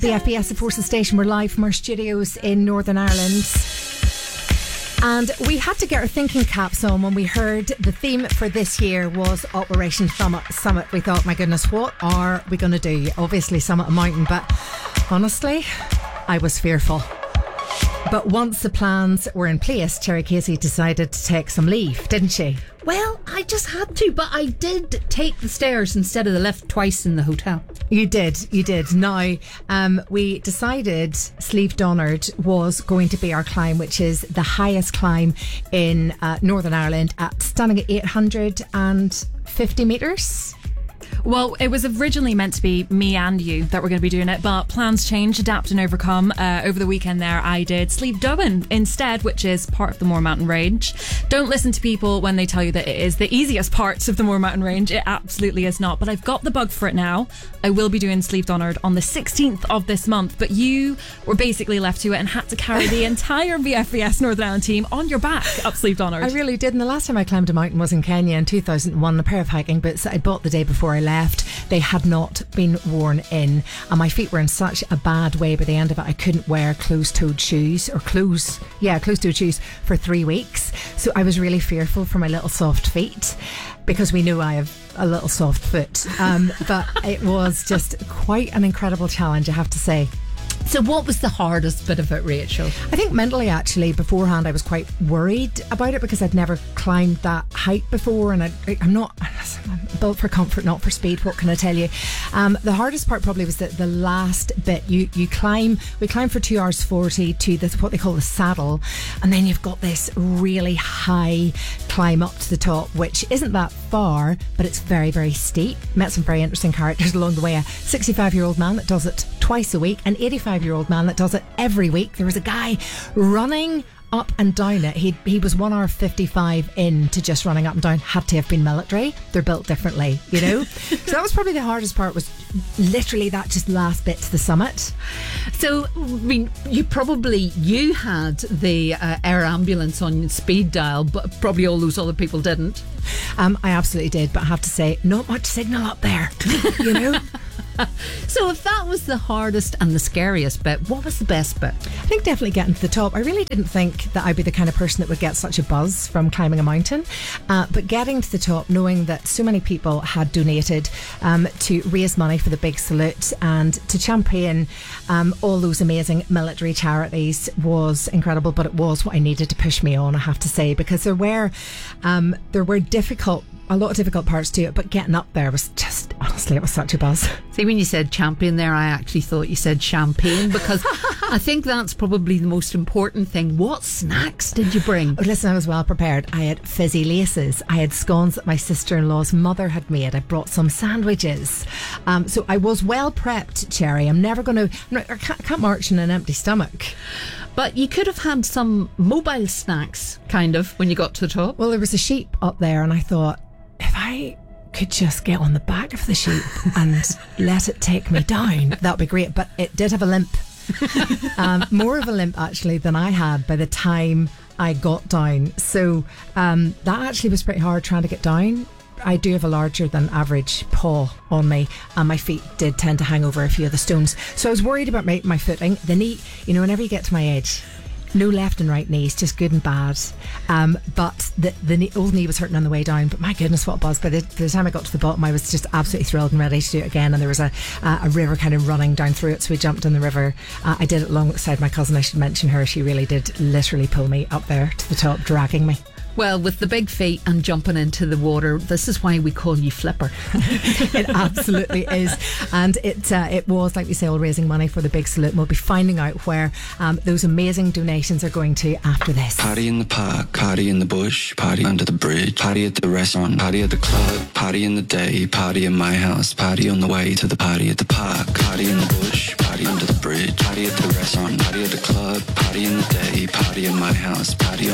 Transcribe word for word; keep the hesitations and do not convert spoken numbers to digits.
The F B S Forces Station. We're live from our studios in Northern Ireland. And we had to get our thinking caps on when we heard the theme for this year was Operation Summit. Summit. We thought, my goodness, what are we going to do? Obviously, summit a mountain, but honestly, I was fearful. But once the plans were in place, Cherry Casey decided to take some leave, didn't she? Well, I just had to, but I did take the stairs instead of the lift twice in the hotel. You did, you did. Now, um, we decided Slieve Donard was going to be our climb, which is the highest climb in uh, Northern Ireland, at standing at eight hundred fifty metres. Well, it was originally meant to be me and you that were going to be doing it, but plans change, adapt and overcome. Uh, over the weekend there, I did Slieve Dowen instead, which is part of the Moore Mountain Range. Don't listen to people when they tell you that it is the easiest parts of the Moore Mountain Range. It absolutely is not, but I've got the bug for it now. I will be doing Slieve Donard on the sixteenth of this month, but you were basically left to it and had to carry the entire V F B S Northern Ireland team on your back up Slieve Donard. I really did, and the last time I climbed a mountain was in Kenya in two thousand one. A pair of hiking boots that I bought the day before I left, they had not been worn in, and my feet were in such a bad way by the end of it. I couldn't wear closed-toed shoes or close yeah closed-toed shoes for three weeks, so I was really fearful for my little soft feet, because we know I have a little soft foot. Um, but it was just quite an incredible challenge, I have to say. So what was the hardest bit of it, Rachel? I think mentally, actually, beforehand I was quite worried about it, because I'd never climbed that height before, and I, I'm not I'm built for comfort, not for speed. What can I tell you? Um, the hardest part probably was that the last bit. You you climb, we climb for two hours forty to this, what they call the saddle, and then you've got this really high climb up to the top, which isn't that far, but it's very, very steep. Met some very interesting characters along the way. A sixty-five year old man that does it twice a week, an eighty-five year old man that does it every week. There was a guy running up and down it. He he was one hour fifty-five in to just running up and down. Had to have been military. They're built differently, you know. So that was probably the hardest part, was literally that just last bit to the summit. So, I mean, you probably, you had the uh, air ambulance on speed dial, but probably all those other people didn't. Um, I absolutely did, but I have to say, not much signal up there, you know. So if that was the hardest and the scariest bit, what was the best bit? I think definitely getting to the top. I really didn't think that I'd be the kind of person that would get such a buzz from climbing a mountain, uh, but getting to the top, knowing that so many people had donated um, to raise money for the Big Salute and to champion um, all those amazing military charities was incredible. But it was what I needed to push me on, I have to say, because there were um, there were difficult a lot of difficult parts to it, but getting up there was just, honestly, it was such a buzz. See, when you said champion there, I actually thought you said champagne, because I think that's probably the most important thing. What snacks did you bring? Oh, listen, I was well prepared. I had fizzy laces. I had scones that my sister-in-law's mother had made. I brought some sandwiches. Um, so I was well prepped, Cherry. I'm never going to, I can't, I can't march on an empty stomach. But you could have had some mobile snacks, kind of, when you got to the top. Well, there was a sheep up there, and I thought, if I could just get on the back of the sheep and let it take me down, that would be great. But it did have a limp. um, more of a limp, actually, than I had by the time I got down. So um, that actually was pretty hard trying to get down. I do have a larger than average paw on me, and my feet did tend to hang over a few of the stones. So I was worried about my, my footing. The knee, you know, whenever you get to my edge, no left and right knees, just good and bad. Um, but the the knee, old knee was hurting on the way down. But my goodness, what a buzz! By the, by the time I got to the bottom, I was just absolutely thrilled and ready to do it again. And there was a uh, a river kind of running down through it, so we jumped in the river. Uh, I did it alongside my cousin. I should mention her. She really did literally pull me up there to the top, dragging me. Well, with the big feet and jumping into the water, this is why we call you Flipper. It absolutely is. And it uh, it was, like we say, all raising money for the Big Salute. And we'll be finding out where um, those amazing donations are going to after this. Party in the park, party in the bush, party under the bridge, party at the restaurant, party at the club, party in the day, party in my house, party on the way to the party at the park, party in the bush, party under the bridge, party at the restaurant, party at the club, party in the day, party in my house, party on